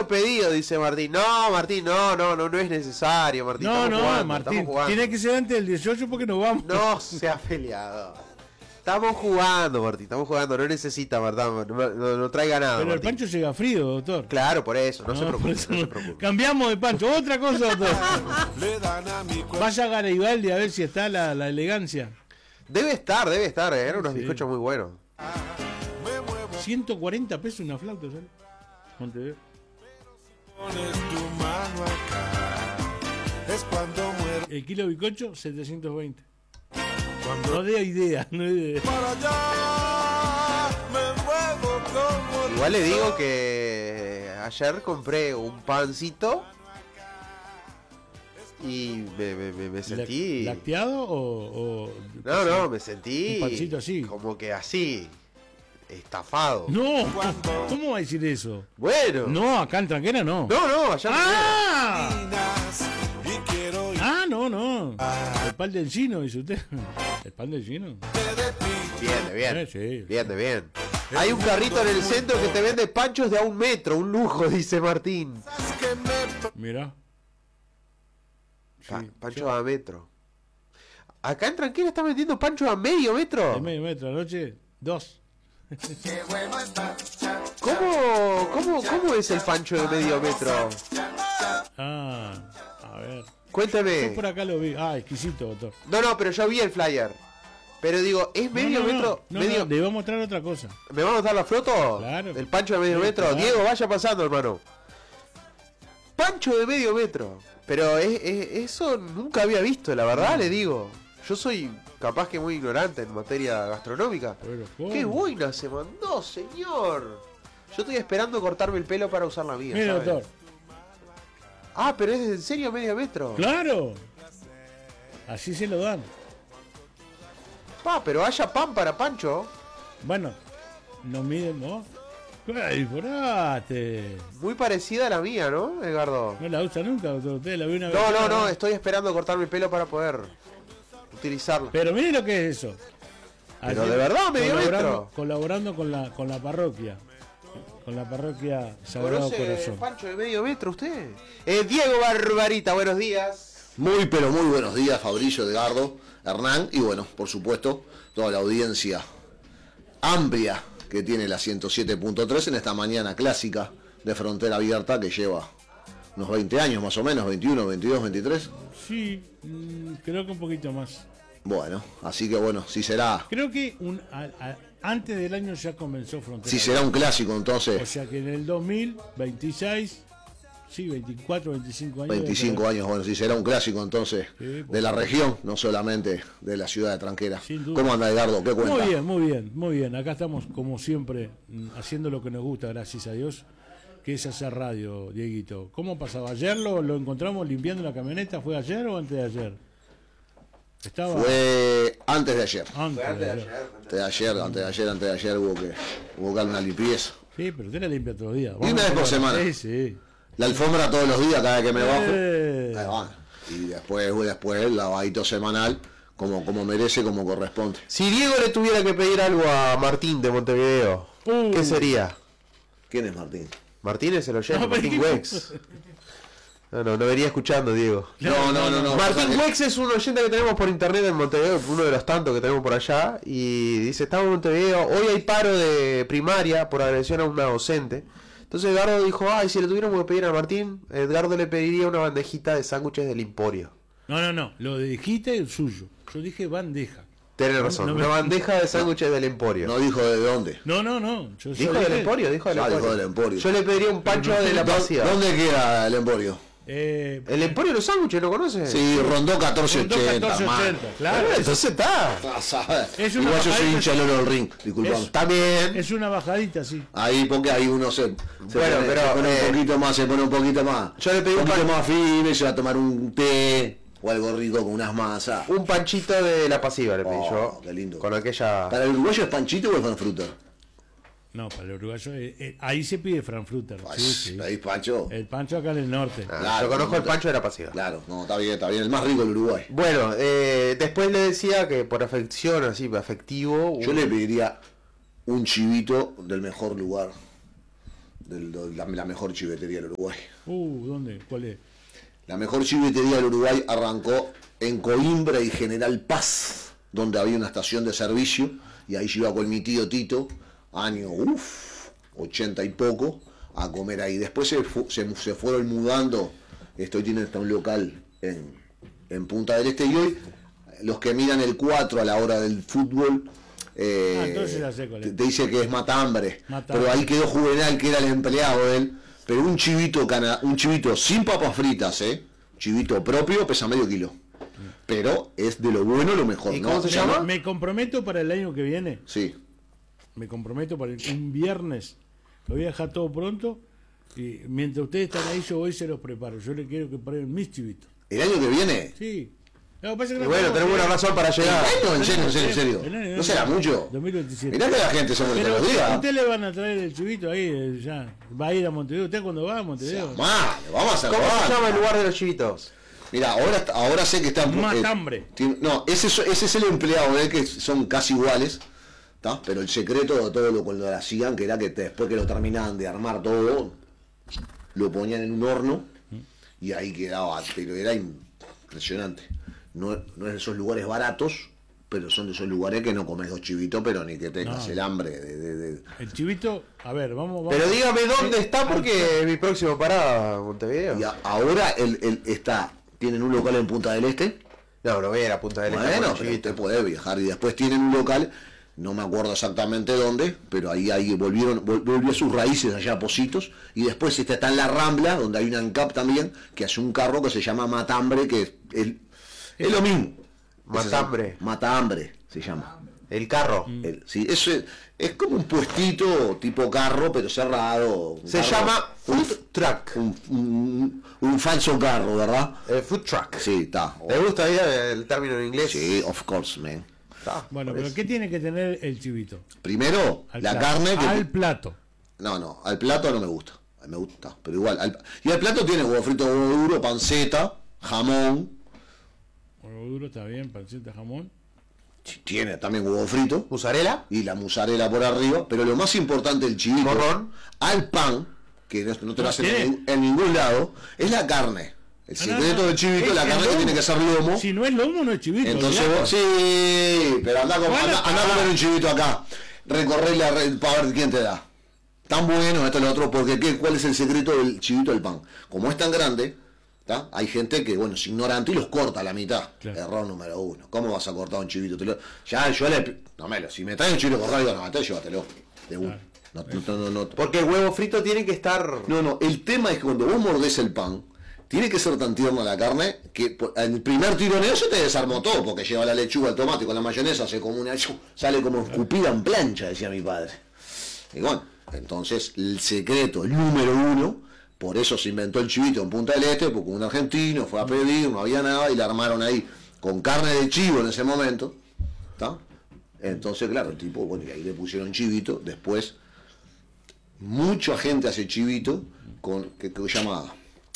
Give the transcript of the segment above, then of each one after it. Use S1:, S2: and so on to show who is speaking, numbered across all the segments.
S1: mucho pedido, dice Martín. No, Martín, no es necesario, Martín.
S2: No, Martín, tiene que ser antes del 18 porque nos vamos.
S1: No se ha peleado. Estamos jugando, Martín, estamos jugando. No necesita, Martín, no traiga nada.
S2: Pero
S1: Martín.
S2: el Pancho llega frío, doctor.
S1: Claro, por eso, no se preocupe, no se preocupe.
S2: Cambiamos de Pancho, otra cosa, doctor. Vaya a Garibaldi a ver si está la elegancia.
S1: Debe estar, eran unos bizcochos muy buenos.
S2: 140 pesos una flauta, ¿sabes? Montevideo. El kilo de bizcocho, 720. No de idea.
S1: Igual le digo que ayer compré un pancito y me sentí...
S2: ¿Lacteado o
S1: No, me sentí...
S2: Un pancito así.
S1: Como que así, estafado.
S2: No, ¿cómo va a decir eso?
S1: Bueno.
S2: No, acá en Tranquera no.
S1: No, allá
S2: no. El pan del chino, dice usted. ¿El pan del chino?
S1: Bien.
S2: Sí.
S1: Bien. Hay un carrito en el centro que te vende panchos de a 1 metro, un lujo, dice Martín.
S2: Mirá. Sí,
S1: panchos a metro. Acá en Tranquera está vendiendo panchos a medio metro.
S2: De medio metro, anoche, 2.
S1: ¿Cómo es el pancho de medio metro?
S2: A ver.
S1: Cuéntame.
S2: Yo por acá lo vi. Exquisito, doctor.
S1: No, pero yo vi el flyer. Pero digo, ¿es medio metro?
S2: No, le voy a mostrar otra cosa.
S1: ¿Me va a mostrar la foto?
S2: Claro.
S1: El pancho de medio metro. Claro. Diego, vaya pasando, hermano. Pancho de medio metro. Pero eso nunca había visto, la verdad, le digo. Yo soy capaz que muy ignorante en materia gastronómica. ¡Qué buena se mandó, señor! Yo estoy esperando cortarme el pelo para usar la mía.
S2: Mira, doctor.
S1: Pero es en serio medio metro.
S2: ¡Claro! Así se lo dan.
S1: Pero haya pan para Pancho.
S2: Bueno, no miden, ¿no? ¡Ay, disparate!
S1: Muy parecida a la mía, ¿no, Edgardo?
S2: No la usa nunca, doctor. Usted la ve una vez.
S1: No, estoy esperando cortarme el pelo para poder utilizarlo.
S2: Pero mire lo que es eso.
S1: Pero de verdad, medio metro.
S2: Colaborando con la parroquia. Con la parroquia Sagrado Corazón.
S1: Pancho de medio metro, usted. Diego Barbarita, buenos días.
S3: Muy, pero muy buenos días, Fabricio, Edgardo, Hernán y bueno, por supuesto, toda la audiencia amplia que tiene la 107.3 en esta mañana clásica de Frontera Abierta que lleva unos 20 años más o menos, 21, 22, 23.
S2: Sí, creo que un poquito más.
S3: Bueno, así que bueno, si será...
S2: Creo que antes del año ya comenzó Frontera.
S3: Si será un clásico entonces.
S2: O sea que en el 2026, sí, 24, 25 años.
S3: 25 años, bueno, si será un clásico entonces de la región, no solamente de la ciudad de Tranquera. ¿Cómo anda, Edgardo? ¿Qué cuenta?
S2: Muy bien. Acá estamos como siempre haciendo lo que nos gusta, gracias a Dios, que es hacer radio, Dieguito. ¿Cómo pasaba? ¿Ayer lo encontramos limpiando la camioneta? ¿Fue ayer o antes de ayer?
S3: Fue antes de ayer.
S1: Antes de ayer
S3: hubo que darle una limpieza.
S2: Sí, pero usted la limpia todos los días.
S3: Y una vez por semana.
S2: Sí.
S3: La alfombra todos los días, cada vez que me bajo. Y después el lavadito semanal, como merece, como corresponde.
S1: Si Diego le tuviera que pedir algo a Martín de Montevideo, ¿qué sería?
S3: ¿Quién es Martín?
S1: Martín es el oyente, Martín Wex. No venía escuchando, Diego.
S3: No.
S1: Martín Wex es un oyente que tenemos por internet en Montevideo, uno de los tantos que tenemos por allá. Y dice, estamos en Montevideo, hoy hay paro de primaria por agresión a una docente. Entonces Edgardo dijo, si le tuviéramos que pedir a Martín, Edgardo le pediría una bandejita de sándwiches del Emporio.
S2: No, lo dijiste es suyo. Yo dije bandeja.
S1: Tenés razón, una bandeja de sándwiches del Emporio.
S3: No dijo de dónde.
S2: No.
S1: Dijo del Emporio,
S3: dijo del Emporio.
S1: Yo le pediría un pancho de la Pasiva.
S3: ¿Dónde queda el Emporio?
S1: El Emporio de los sándwiches, ¿lo conoces?
S3: Sí, rondó 1480.
S1: Claro, entonces está.
S3: Igual yo soy hincha del Oro Ring, disculpame.
S1: También.
S2: Es una bajadita, sí.
S3: Ahí, porque ahí uno se pone un poquito más.
S1: Yo le pedí un
S3: poquito más firme, se va a tomar un té o algo rico con unas masas.
S1: Un panchito de la Pasiva le pedí yo.
S3: Qué lindo.
S1: Con aquella.
S3: ¿Para el uruguayo es panchito o es Frankfurter?
S2: No, para el uruguayo, ahí se pide Frankfurter. Sí.
S3: Ahí Pancho.
S2: El pancho acá en el norte.
S1: Claro, yo conozco el pancho de la Pasiva.
S3: Claro, está bien, el más rico del Uruguay.
S1: Bueno, después le decía que por afección, así, afectivo.
S3: Yo le pediría un chivito del mejor lugar la mejor chivetería del Uruguay.
S2: ¿Dónde? ¿Cuál es?
S3: La mejor chivetería del Uruguay arrancó en Coimbra y General Paz, donde había una estación de servicio, y ahí yo iba con mi tío Tito, año 80 y poco, a comer ahí. Después se fueron mudando, hoy tienen hasta un local en Punta del Este, y hoy los que miran el 4 a la hora del fútbol,
S2: entonces ya sé cuál es.
S3: te dice que es Matambre, pero ahí quedó Juvenal, que era el empleado de él, pero un chivito sin papas fritas, chivito propio, pesa medio kilo, pero es de lo bueno lo mejor.
S1: ¿Y cómo se llama?
S2: Me comprometo para el año que viene.
S3: Sí.
S2: Me comprometo para un viernes. Lo voy a dejar todo pronto. Y mientras ustedes están ahí, yo voy y se los preparo. Yo les quiero que prueben mis chivitos.
S3: ¿El año que viene?
S2: Sí. No, pasa que
S1: Y bueno, tenemos una razón para llegar.
S3: ¿En serio? ¿No será mucho?
S2: 2027.
S3: Mirá que la gente se muere todos
S2: Pero
S3: los días.
S2: ustedes le van a traer el chivito ahí, ya. Va a ir a Montevideo. ¿Usted cuándo va a Montevideo?
S3: Vamos a hacer.
S1: ¿Cómo se llama el lugar de los chivitos?
S3: Mira, ahora sé que está...
S2: Matambre.
S3: No, ese es el empleado de él, que son casi iguales, ¿tá? Pero el secreto de todo lo que lo hacían, que era que después que lo terminaban de armar todo, lo ponían en un horno y ahí quedaba, pero era impresionante. No es de esos lugares baratos, pero son de esos lugares que no comes 2 chivitos, pero ni que tengas el hambre de...
S2: El chivito, a ver, vamos.
S1: Pero dígame dónde está, porque es mi próximo parada, Montevideo.
S3: Y ahora él tienen un local en Punta del Este.
S1: No voy a ir a Punta del Este.
S3: Bueno, pero usted puede viajar, y después tienen un local, no me acuerdo exactamente dónde, pero ahí volvió a sus raíces allá a Positos, y después está en la Rambla, donde hay una ANCAP también, que hace un carro que se llama Matambre, que es lo mismo. Matambre se llama.
S1: El carro.
S3: Sí, eso es como un puestito tipo carro, pero cerrado.
S1: Se llama Food Truck.
S3: Un falso carro, ¿verdad?
S1: Food Truck.
S3: Sí, está.
S1: ¿Te gusta ahí el término en inglés?
S3: Sí, of course, man.
S2: Bueno, pero ¿qué tiene que tener el chivito?
S3: Primero, la
S2: plato.
S3: carne.
S2: Al plato.
S3: No, al plato no me gusta. Me gusta, pero igual. Y el plato tiene huevo frito, huevo duro, panceta, jamón.
S2: Huevo duro, está bien, panceta, jamón.
S3: Tiene también huevo frito.
S1: ¿Mozzarella?
S3: Y la mozzarella por arriba. Pero lo más importante del chivito,
S1: morrón,
S3: al pan, que no te lo hacen en ningún lado, es la carne. El secreto del chivito es la carne, que tiene que ser lomo.
S2: Si no es lomo, no es chivito.
S3: Entonces sí, pero anda a comer un chivito acá. Recorrer la red para ver quién te da. Tan bueno esto y lo otro, porque ¿cuál es el secreto del chivito del pan? Como es tan grande, ¿tá? Hay gente que, bueno, es ignorante y los corta a la mitad. Claro. Error número 1. ¿Cómo vas a cortar un chivito? Si me traes un chivito cortado, digo, no, llévatelo. De uno.
S1: Claro. No. Porque el huevo frito tiene que estar...
S3: No, el tema es que cuando vos mordés el pan, tiene que ser tan tierna la carne que en el primer tironeo se te desarmó todo, porque lleva la lechuga, el tomate con la mayonesa, sale como escupida en plancha, decía mi padre. Y bueno, entonces el secreto, el número 1, por eso se inventó el chivito en Punta del Este, porque un argentino fue a pedir, no había nada, y la armaron ahí con carne de chivo en ese momento, ¿está? Entonces, claro, el tipo, bueno, y ahí le pusieron chivito. Después, mucha gente hace chivito con que se llama...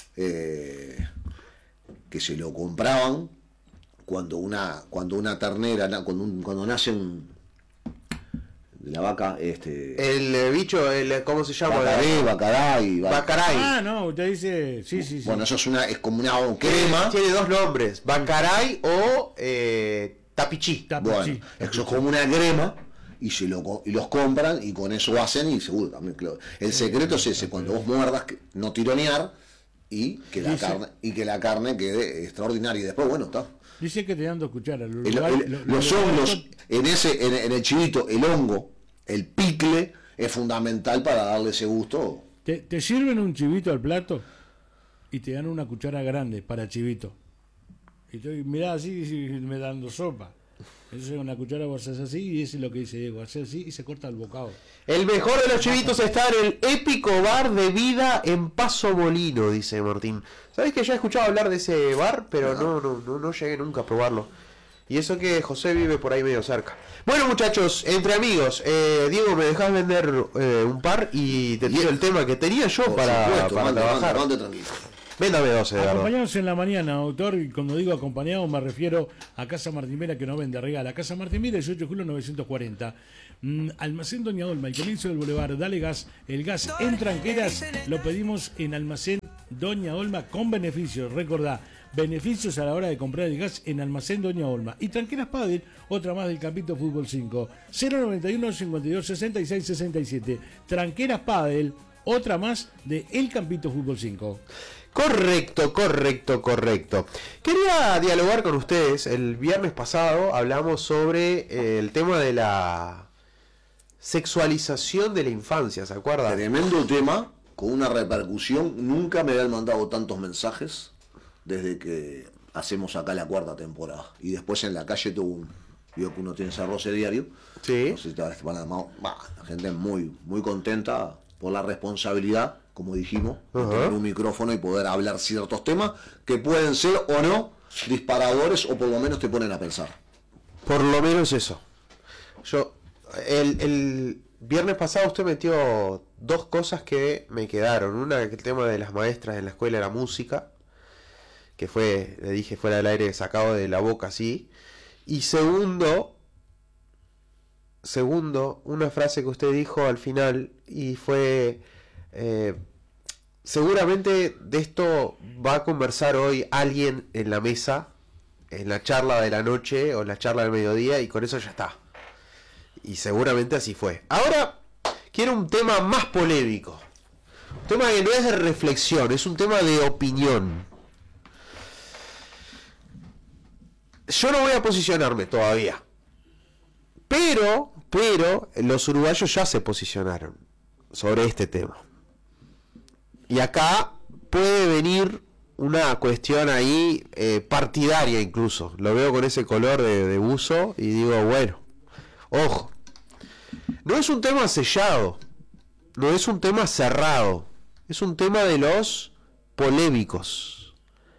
S3: que se lo compraban cuando una ternera, cuando nace la vaca,
S1: el bicho, ¿cómo se llama?
S3: Bacaray.
S2: Ah, no, usted dice, sí.
S3: Bueno, eso es como una crema.
S1: Tiene 2 nombres, Bacaray o tapichí.
S3: Bueno, eso es como una crema. Y los compran y con eso hacen, y seguro también, claro. El secreto es ese, cuando vos muerdas, no tironear, y que la carne quede extraordinaria. Y después, bueno, está.
S2: Dice que te dan 2 cucharas.
S3: Los hongos, en el chivito, el hongo, el picle, es fundamental para darle ese gusto.
S2: Te sirven un chivito al plato y te dan una cuchara grande para chivito. Y mirá, así me dando sopa. Eso es una cuchara, vos haces así, y eso es lo que dice Diego, hacer así y se corta el bocado.
S1: El mejor de los chivitos está en el épico bar de vida en Paso Molino, dice Martín. ¿Sabés que ya he escuchado hablar de ese bar? Pero no llegué nunca a probarlo. Y eso que José vive por ahí medio cerca. Bueno, muchachos, entre amigos, Diego, ¿me dejás vender un par? Y te tiro el tema que tenía yo para trabajar.
S3: Mande tranquilo.
S1: Véndame 12, Edgardo.
S2: Acompañados en la mañana, autor, y cuando digo acompañado me refiero a Casa Martín Vera, que no vende, regala. Casa Martín Vera, 18 de julio 940. Almacén Doña Olma, el comienzo del Boulevard, dale gas. El gas en Tranqueras lo pedimos en Almacén Doña Olma con beneficios. Recordá, beneficios a la hora de comprar el gas en Almacén Doña Olma. Y Tranqueras Padel, otra más del Campito Fútbol 5. 091 52 66 67. Tranqueras Padel, otra más de El Campito Fútbol 5.
S1: Correcto. Quería dialogar con ustedes. El viernes pasado hablamos sobre el tema de la sexualización de la infancia, ¿se acuerdan?
S3: Tremendo tema, con una repercusión. Nunca me habían mandado tantos mensajes desde que hacemos acá la 4ª temporada. Y después en la calle vio que uno tiene ese roce diario.
S1: Sí.
S3: Entonces, la gente muy, muy contenta por la responsabilidad, como dijimos, de tener un micrófono y poder hablar ciertos temas que pueden ser o no disparadores, o por lo menos te ponen a pensar.
S1: Por lo menos eso. El viernes pasado usted metió 2 cosas que me quedaron. Una, el tema de las maestras en la escuela de la música, que fue, le dije fuera del aire, sacado de la boca así. Y segundo, una frase que usted dijo al final, y fue, seguramente de esto va a conversar hoy alguien en la mesa, en la charla de la noche o en la charla del mediodía, y con eso ya está. Y seguramente así fue. Ahora quiero un tema más polémico, un tema que no es de reflexión, es un tema de opinión. Yo no voy a posicionarme todavía, pero los uruguayos ya se posicionaron sobre este tema. Y acá puede venir una cuestión ahí partidaria incluso. Lo veo con ese color de buzo y digo, bueno, ojo. No es un tema sellado, no es un tema cerrado, es un tema de los polémicos.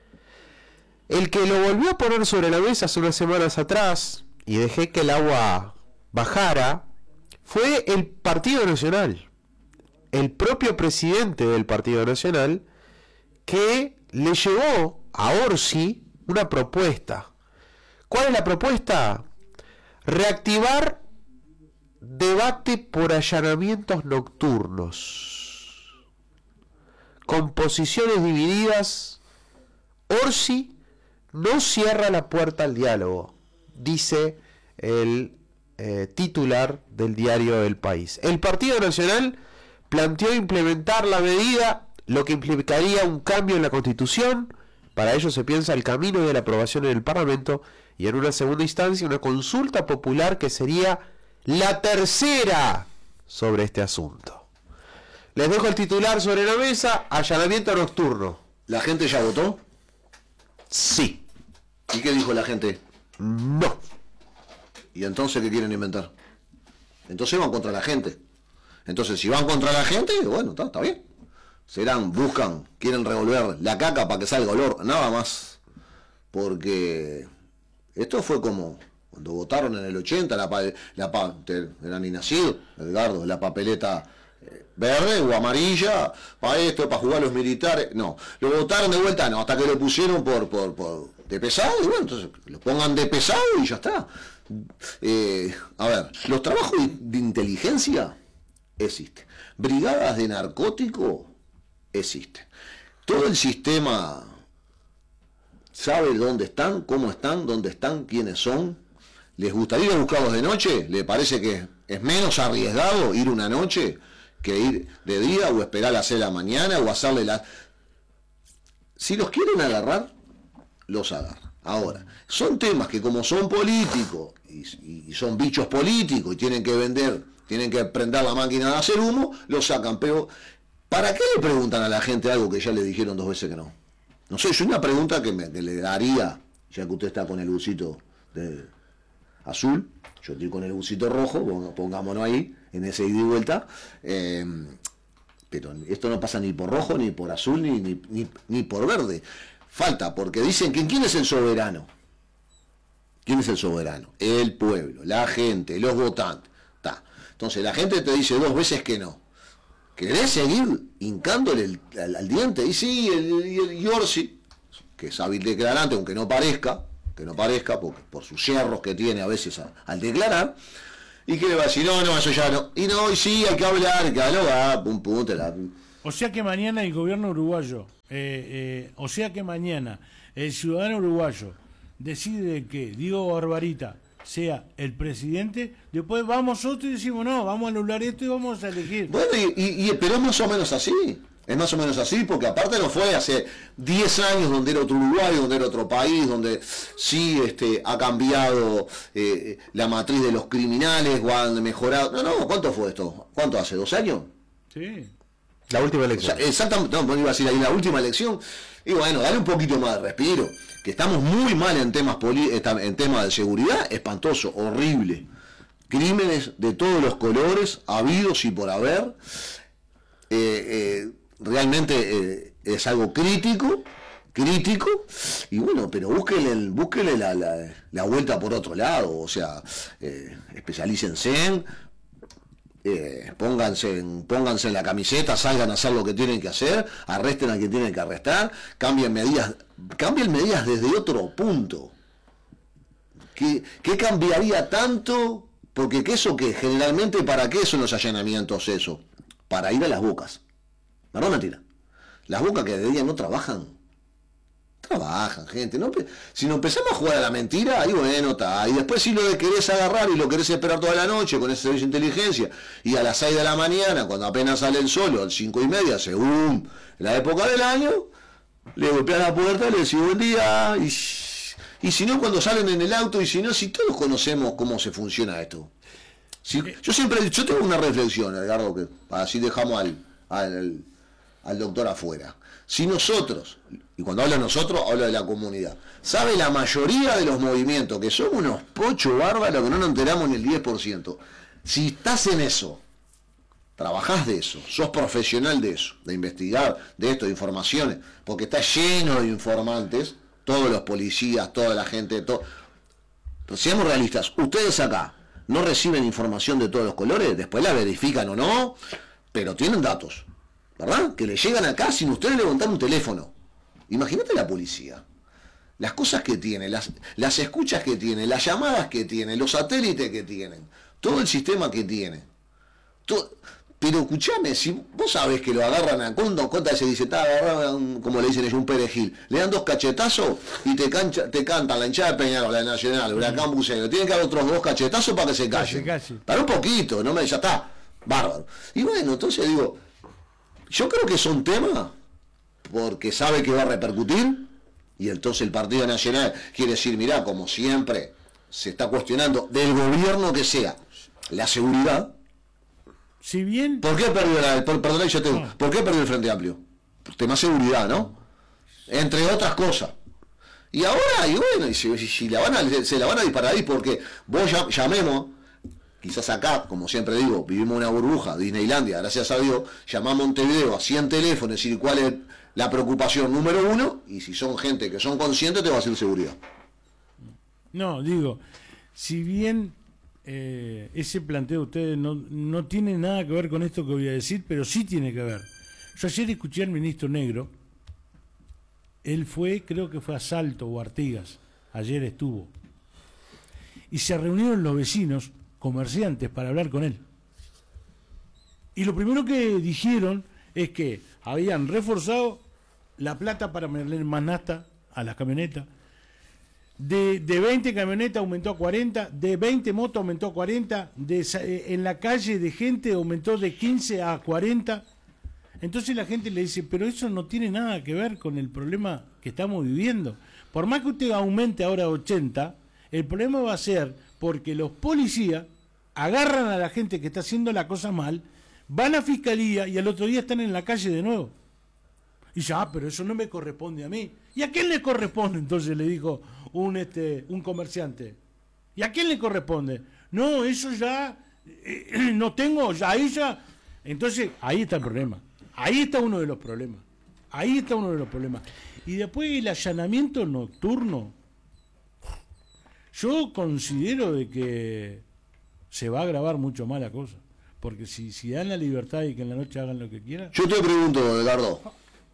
S1: El que lo volvió a poner sobre la mesa hace unas semanas atrás y dejé que el agua bajara fue el Partido Nacional, el propio presidente del Partido Nacional, que le llevó a Orsi una propuesta. ¿Cuál es la propuesta? Reactivar debate por allanamientos nocturnos, con posiciones divididas. Orsi no cierra la puerta al diálogo, dice el titular del diario El País. El Partido Nacional planteó implementar la medida, lo que implicaría un cambio en la Constitución. Para ello se piensa el camino de la aprobación en el Parlamento y en una segunda instancia una consulta popular que sería la tercera sobre este asunto. Les dejo el titular sobre la mesa: allanamiento nocturno.
S3: ¿La gente ya votó?
S1: Sí.
S3: ¿Y qué dijo la gente?
S1: No.
S3: ¿Y entonces qué quieren inventar? Entonces van contra la gente. Entonces si van contra la gente, bueno, está bien. Quieren revolver la caca para que salga olor, nada más. Porque esto fue como cuando votaron en el 80, era ni nacido, Edgardo, la papeleta verde o amarilla, para esto, para jugar los militares. No, lo votaron de vuelta, no, hasta que lo pusieron por de pesado, y bueno, entonces lo pongan de pesado y ya está. A ver, los trabajos de inteligencia existen. Brigadas de narcóticos existen. Todo el sistema sabe dónde están, cómo están, dónde están, quiénes son. ¿Les gustaría buscarlos de noche? ¿Le parece que es menos arriesgado ir una noche que ir de día, o esperar a las 6 de la mañana, o hacerle la... Si los quieren agarrar, los agarran. Ahora, son temas que, como son políticos y son bichos políticos y tienen que vender, tienen que prender la máquina de hacer humo, los sacan. Pero ¿para qué le preguntan a la gente algo que ya le dijeron 2 veces que no? No sé, es una pregunta que le daría, ya que usted está con el busito azul, yo estoy con el busito rojo, pongámonos ahí, en ese ida y vuelta. Pero esto no pasa ni por rojo, ni por azul, ni por verde. Falta, porque dicen que ¿quién es el soberano? ¿Quién es el soberano? El pueblo, la gente, los votantes. Entonces la gente te dice 2 veces que no. ¿Querés seguir hincándole al diente? Y sí, el Orsi, que es hábil declarante, aunque no parezca, porque por sus yerros que tiene a veces al declarar, y que le va a decir, no, eso ya no. Y sí, hay que hablar, hay que dialogar, pum, pum,
S2: O sea que mañana el gobierno uruguayo, o sea que mañana el ciudadano uruguayo decide que Diego Barbarita sea el presidente, después vamos nosotros y decimos, no, vamos a anular esto y vamos a elegir.
S3: Bueno, pero es más o menos así. Es más o menos así, porque aparte no fue hace 10 años donde era otro Uruguay, donde era otro país, donde sí ha cambiado la matriz de los criminales, o han mejorado. No, ¿cuánto fue esto? ¿Cuánto hace? ¿2 años?
S2: Sí.
S1: La última elección.
S3: O sea, exactamente, no, iba a decir ahí la última elección. Y bueno, dale un poquito más de respiro. Que estamos muy mal en temas de seguridad, espantoso, horrible. Crímenes de todos los colores, habidos y por haber. Realmente es algo crítico, y bueno, pero búsquele la vuelta por otro lado, o sea, especialícense, pónganse en la camiseta, salgan a hacer lo que tienen que hacer, arresten a quien tienen que arrestar, cambien medidas desde otro punto. ¿Qué cambiaría tanto? Porque eso que generalmente, ¿para qué son los allanamientos eso? Para ir a las bocas. ¿Verdad o mentira? Las bocas que de día no trabajan, gente. ¿No? Si no empezamos a jugar a la mentira, ahí bueno, está. Y después si lo querés agarrar y lo querés esperar toda la noche con ese servicio de inteligencia, y a las 6 de la mañana, cuando apenas sale el sol, o a las 5:30, según la época del año, le golpean la puerta, le decís buen día, y si no, cuando salen en el auto, y si no, si todos conocemos cómo se funciona esto. Yo tengo una reflexión, Edgardo, que así dejamos al doctor afuera. Si nosotros, y cuando hablo de nosotros, hablo de la comunidad, sabe la mayoría de los movimientos que son unos pochos bárbaros que no nos enteramos ni el 10%. Si estás en eso, trabajás de eso, sos profesional de eso, de investigar, de esto, de informaciones, porque está lleno de informantes, todos los policías, toda la gente, seamos realistas, ustedes acá no reciben información de todos los colores, después la verifican o no, pero tienen datos, ¿verdad? Que le llegan acá sin ustedes levantar un teléfono. Imagínate la policía, las cosas que tiene, las escuchas que tiene, las llamadas que tiene, los satélites que tienen, todo el sistema que tiene. Pero escuchame, si vos sabés que lo agarran a ¿cuántas veces dice? Como le dicen ellos, un perejil. Le dan 2 cachetazos y te cantan la hinchada de Peñarol, la Nacional, Huracán Buceo. Tienen que dar otros 2 cachetazos para que se callen. Para un poquito, ya está. Bárbaro. Y bueno, entonces digo, yo creo que son temas porque sabe que va a repercutir, y entonces el Partido Nacional quiere decir, mirá, como siempre se está cuestionando del gobierno que sea la seguridad.
S2: Si bien...
S3: ¿Por qué perdió ¿por qué perdió el Frente Amplio? Tema seguridad, ¿no? Entre otras cosas. Y ahora, y bueno, y si se la van a disparar ahí, porque vos llamemos, quizás acá, como siempre digo, vivimos una burbuja, Disneylandia, gracias a Dios, llamamos a Montevideo a 100 teléfonos, decir cuál es la preocupación número 1, y si son gente que son conscientes, te va a hacer seguridad.
S2: No, digo, si bien ese planteo de ustedes no tiene nada que ver con esto que voy a decir, pero sí tiene que ver. Yo ayer escuché al ministro Negro, él creo que fue a Salto o Artigas, ayer estuvo, y se reunieron los vecinos, comerciantes, para hablar con él. Y lo primero que dijeron es que habían reforzado la plata para meterle más nafta a las camionetas. De 20 camionetas aumentó a 40, de 20 motos aumentó a 40, en la calle de gente aumentó de 15 a 40. Entonces la gente le dice, pero eso no tiene nada que ver con el problema que estamos viviendo. Por más que usted aumente ahora a 80, el problema va a ser porque los policías agarran a la gente que está haciendo la cosa mal, van a fiscalía y al otro día están en la calle de nuevo. Y dice, pero eso no me corresponde a mí. ¿Y a quién le corresponde? Entonces le dijo un comerciante. ¿Y a quién le corresponde? No, eso ya no tengo, ya ahí ya. Entonces, ahí está el problema. Ahí está uno de los problemas. Y después el allanamiento nocturno. Yo considero de que se va a agravar mucho más la cosa. Porque si dan la libertad y que en la noche hagan lo que quieran.
S3: Yo te pregunto, Edgardo,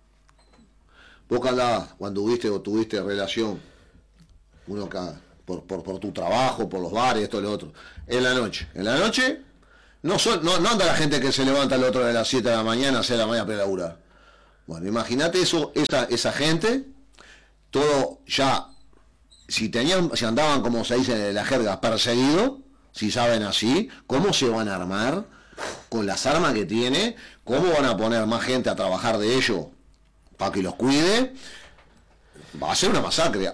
S3: vos que andabas, cuando tuviste relación, uno acá, por tu trabajo, por los bares, esto y lo otro, en la noche, no anda la gente que se levanta al otro de las 7 de la mañana, 6 de la mañana para laburar. Bueno, imagínate eso, esa gente, todo ya, si andaban, como se dice en la jerga, perseguidos, si saben así, ¿cómo se van a armar con las armas que tiene? ¿Cómo van a poner más gente a trabajar de ellos para que los cuide? Va a ser una masacre.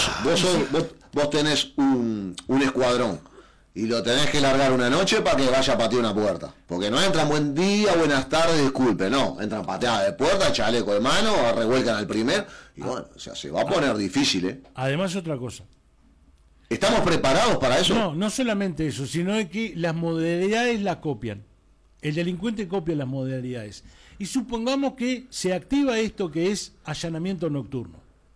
S3: Vos tenés un escuadrón y lo tenés que largar una noche para que vaya a patear una puerta. Porque no entran buen día, buenas tardes, disculpe, no. Entran pateadas de puerta, chaleco de mano, revuelcan al primer. Y bueno, o sea, se va a poner difícil, ¿eh?
S2: Además, otra cosa.
S3: ¿Estamos preparados para eso?
S2: No solamente eso, sino que las modalidades las copian. El delincuente copia las modalidades. Y supongamos que se activa esto que es allanamiento nocturno.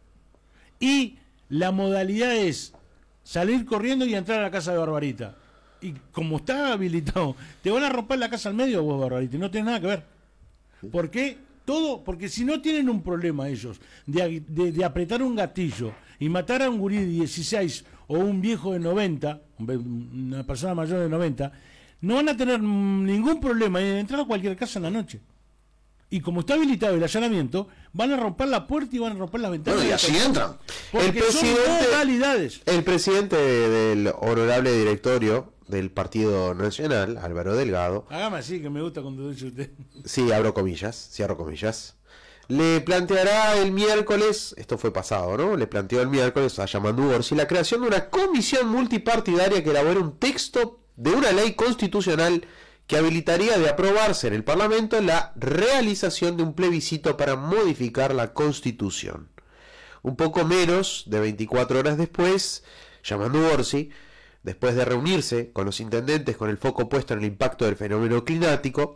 S2: Y la modalidad es salir corriendo y entrar a la casa de Barbarita. Y como está habilitado, te van a romper la casa al medio vos, Barbarita, y no tiene nada que ver. ¿Por qué? Porque si no tienen un problema ellos de apretar un gatillo y matar a un gurí de 16 o un viejo de 90, una persona mayor de 90, no van a tener ningún problema en entrar a cualquier casa en la noche. Y como está habilitado el allanamiento, van a romper la puerta y van a romper las ventanas.
S3: Bueno, y así entran.
S2: Porque son modalidades.
S1: El presidente del honorable directorio del Partido Nacional, Álvaro Delgado.
S2: Hágame así, que me gusta cuando dice usted.
S1: Sí, abro comillas, cierro comillas. Le planteará el miércoles, esto fue pasado, ¿no? Le planteó el miércoles a Yamandu Orsi la creación de una comisión multipartidaria que elabore un texto de una ley constitucional que habilitaría de aprobarse en el Parlamento la realización de un plebiscito para modificar la Constitución. Un poco menos de 24 horas después, Yamandu Orsi, después de reunirse con los intendentes con el foco puesto en el impacto del fenómeno climático,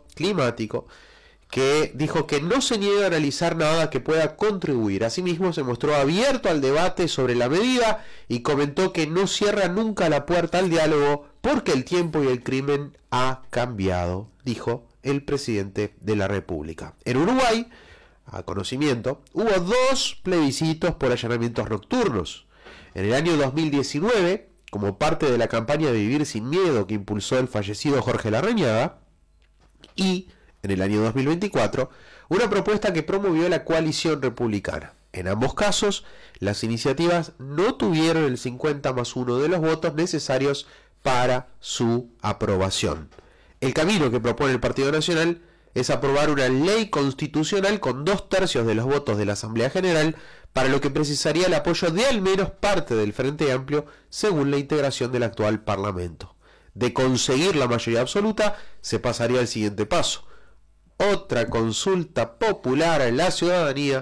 S1: que dijo que no se niega a analizar nada que pueda contribuir. Asimismo, se mostró abierto al debate sobre la medida y comentó que no cierra nunca la puerta al diálogo porque el tiempo y el crimen ha cambiado, dijo el presidente de la República. En Uruguay, a conocimiento, hubo 2 plebiscitos por allanamientos nocturnos. En el año 2019, como parte de la campaña de Vivir sin Miedo que impulsó el fallecido Jorge Larrañaga, y en el año 2024, una propuesta que promovió la coalición republicana. En ambos casos, las iniciativas no tuvieron el 50+1 de los votos necesarios para su aprobación. El camino que propone el Partido Nacional es aprobar una ley constitucional con 2/3 de los votos de la Asamblea General, para lo que precisaría el apoyo de al menos parte del Frente Amplio, según la integración del actual Parlamento. De conseguir la mayoría absoluta, se pasaría al siguiente paso: otra consulta popular a la ciudadanía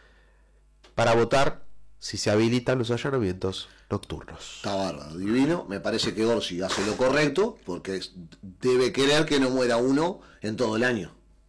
S1: para votar si se habilitan los allanamientos nocturnos.
S3: Está bárbaro, divino. Me parece que Orsi hace lo correcto, porque debe querer que no muera uno en todo el año.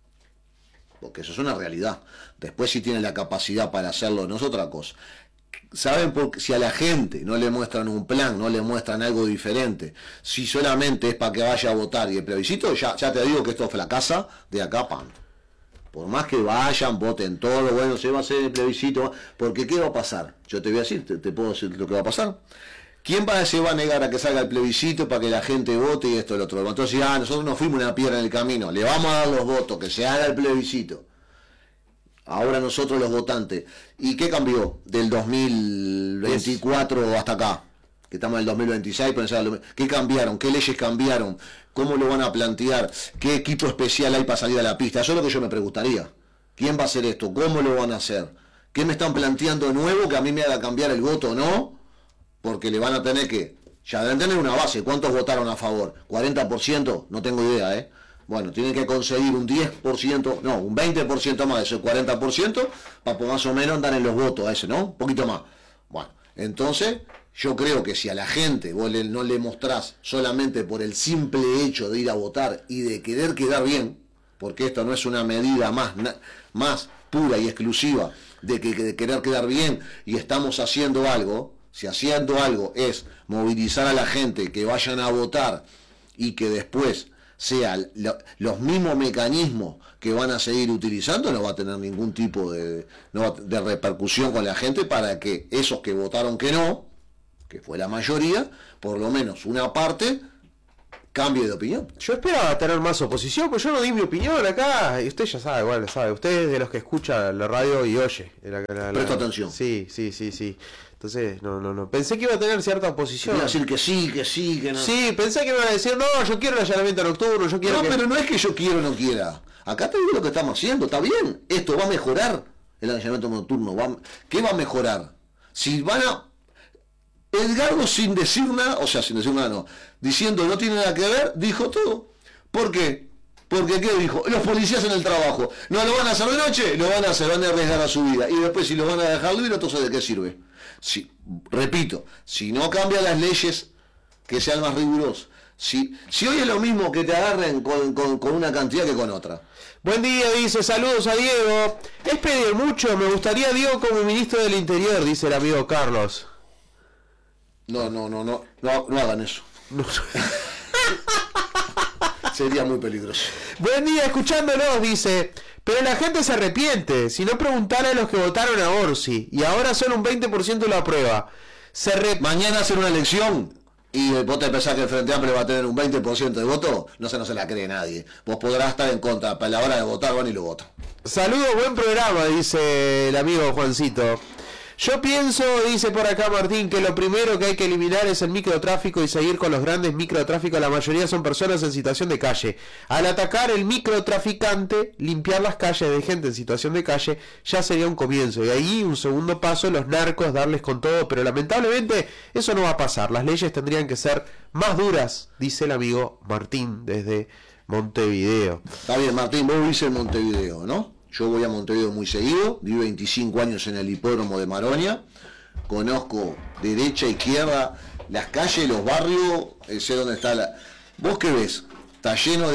S3: Porque eso es una realidad. Después, si tiene la capacidad para hacerlo, no es otra cosa. ¿Saben? Porque si a la gente no le muestran un plan, no le muestran algo diferente, si solamente es para que vaya a votar y el plebiscito, ya te digo que esto fracasa de acá, pan. Por más que vayan, voten todo, bueno, se va a hacer el plebiscito, porque ¿qué va a pasar? Yo te voy a decir, te puedo decir lo que va a pasar. ¿Quién se va a negar a que salga el plebiscito para que la gente vote y esto y lo otro? Entonces, nosotros nos fuimos una piedra en el camino, le vamos a dar los votos, que se haga el plebiscito. Ahora nosotros los votantes. ¿Y qué cambió del 2024 hasta acá? Que estamos en el 2026, ¿qué cambiaron? ¿Qué leyes cambiaron? ¿Cómo lo van a plantear? ¿Qué equipo especial hay para salir a la pista? Eso es lo que yo me preguntaría. ¿Quién va a hacer esto? ¿Cómo lo van a hacer? ¿Qué me están planteando de nuevo que a mí me haga cambiar el voto o no? Porque le van a tener que... Ya deben tener una base. ¿Cuántos votaron a favor? ¿40%? No tengo idea, ¿eh? Bueno, tienen que conseguir un 10%, no, un 20% más de ese 40%, para más o menos andar en los votos a ese, ¿no? Un poquito más. Bueno, entonces, yo creo que si a la gente vos no le mostrás solamente por el simple hecho de ir a votar y de querer quedar bien, porque esto no es una medida más pura y exclusiva de querer quedar bien y estamos haciendo algo, si haciendo algo es movilizar a la gente que vayan a votar y que después sea los mismos mecanismos que van a seguir utilizando, no va a tener ningún tipo de repercusión con la gente para que esos que votaron que no, que fue la mayoría, por lo menos una parte, cambie de opinión.
S1: Yo esperaba tener más oposición, pues yo no di mi opinión acá. Y usted ya sabe, igual sabe. Usted es de los que escucha la radio y oye.
S3: Presta atención.
S1: Sí. Entonces, no. Pensé que iba a tener cierta oposición.
S3: Iba a decir que sí, que no.
S1: Sí, pensé que me iba a decir, no, yo quiero el allanamiento nocturno, yo quiero.
S3: No, pero no es que yo quiero o no quiera. Acá te digo lo que estamos haciendo, está bien. Esto va a mejorar el allanamiento nocturno. ¿Qué va a mejorar? Si van a. Edgardo sin decir nada, o sea, sin decir nada no, diciendo no tiene nada que ver, dijo todo. ¿Por qué? Porque ¿qué dijo? Los policías en el trabajo. No lo van a hacer de noche, lo van a hacer, van a arriesgar a su vida. Y después si lo van a dejar libre, entonces ¿de qué sirve? Si, repito, si no cambian las leyes, que sean más rigurosas. Si hoy es lo mismo que te agarren con una cantidad que con otra.
S1: Buen día, dice, saludos a Diego. Es pedir mucho, me gustaría Diego como ministro del Interior, dice el amigo Carlos.
S3: No hagan eso.
S1: No.
S3: Sería muy peligroso.
S1: Buen día, escuchándonos, dice. Pero la gente se arrepiente. Si no, preguntale a los que votaron a Orsi. Y ahora solo un 20% lo aprueba.
S3: Mañana hacen una elección y vos te pensás que el Frente Amplio va a tener un 20% de voto. No se la cree nadie. Vos podrás estar en contra. Para la hora de votar van y lo votan.
S1: Saludos, buen programa, dice el amigo Juancito. Yo pienso, dice por acá Martín, que lo primero que hay que eliminar es el microtráfico y seguir con los grandes microtráficos. La mayoría son personas en situación de calle. Al atacar el microtraficante, limpiar las calles de gente en situación de calle ya sería un comienzo. Y ahí un segundo paso, los narcos, darles con todo. Pero lamentablemente eso no va a pasar. Las leyes tendrían que ser más duras, dice el amigo Martín desde Montevideo.
S3: Está bien, Martín, vos vivís en Montevideo, ¿no? Yo voy a Montevideo muy seguido, viví 25 años en el hipódromo de Maronia, conozco derecha, izquierda, las calles, los barrios, sé dónde está ¿Vos qué ves? Está lleno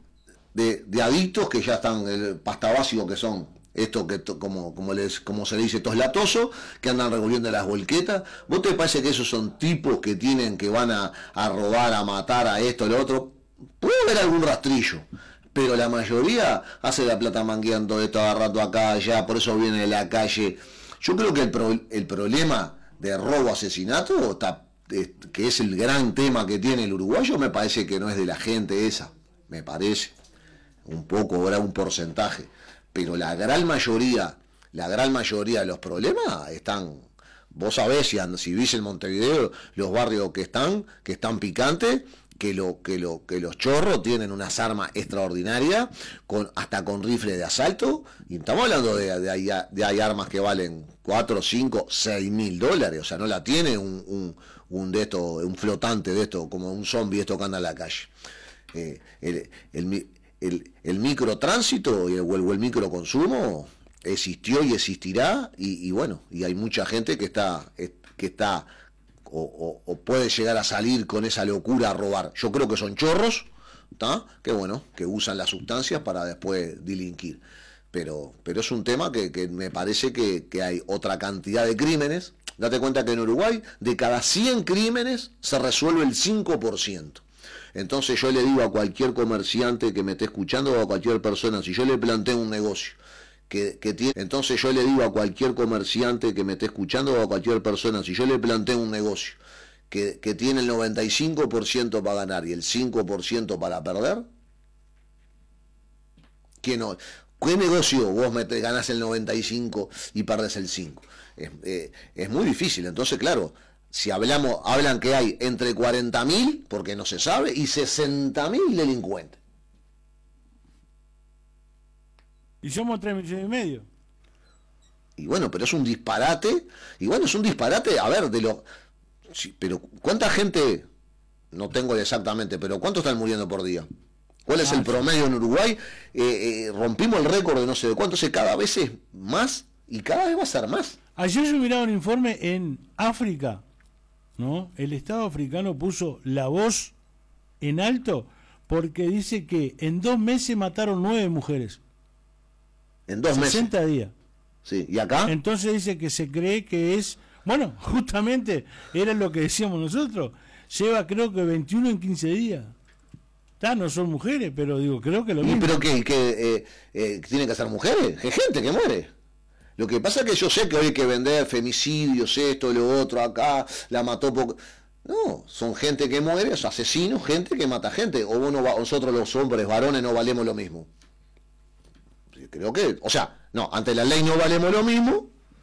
S3: de adictos que ya están, el pasta básico que son estos que como se le dice, estos latosos, que andan revolviendo las volquetas. ¿Vos te parece que esos son tipos que van a robar, a matar, a esto, a lo otro? Puede haber algún rastrillo, pero la mayoría hace la plata mangueando de todo rato acá, allá, por eso viene de la calle. Yo creo que el problema de robo, asesinato, que es el gran tema que tiene el uruguayo, me parece que no es de la gente esa, me parece. Un poco, habrá un porcentaje, pero la gran mayoría de los problemas están. Vos sabés, si vivís en Montevideo, los barrios que están picantes, que los chorros tienen unas armas extraordinarias, hasta con rifles de asalto, y estamos hablando de hay armas que valen 4, 5, 6 mil dólares, o sea, no la tiene un flotante de esto, como un zombie esto que anda en la calle. El microtránsito o el microconsumo existió y existirá, y bueno, y hay mucha gente que está o puede llegar a salir con esa locura a robar. Yo creo que son chorros, ¿tá? Que bueno, que usan las sustancias para después delinquir. Pero es un tema que me parece que hay otra cantidad de crímenes. Date cuenta que en Uruguay, de cada 100 crímenes, se resuelve el 5%. Entonces yo le digo a cualquier comerciante que me esté escuchando, o a cualquier persona, si yo le planteo un negocio, entonces yo le digo a cualquier comerciante que me esté escuchando, o a cualquier persona, si yo le planteo un negocio que tiene el 95% para ganar y el 5% para perder, ¿qué negocio vos ganás el 95 y perdés el 5? Es muy difícil. Entonces, claro, si hablan que hay entre 40.000, porque no se sabe, y 60.000 delincuentes.
S2: Y somos 3,5 millones.
S3: Y bueno, pero es un disparate. Y bueno, es un disparate, a ver, sí, pero ¿cuánta gente? No tengo exactamente, pero ¿cuántos están muriendo por día? ¿Cuál es el promedio en Uruguay? Rompimos el récord de no sé de cuánto, cada vez es más y cada vez va a ser más.
S2: Ayer yo miraba un informe en África, ¿no? El Estado africano puso la voz en alto porque dice que en 2 meses mataron 9 mujeres.
S3: En 2 meses.
S2: 60 días.
S3: Sí, ¿y acá?
S2: Entonces dice que se cree que es, bueno, justamente era lo que decíamos nosotros, lleva creo que 21 en 15 días. No son mujeres, pero digo, creo que lo
S3: ¿Y
S2: mismo.
S3: pero qué tienen que ser mujeres? Es gente que muere. Lo que pasa es que yo sé que hoy hay que vender femicidios, esto, lo otro, acá, la mató poco. No, son gente que muere, es asesinos, gente que mata gente. O nosotros los hombres varones no valemos lo mismo. Creo que, o sea, no, ante la ley no valemos lo mismo,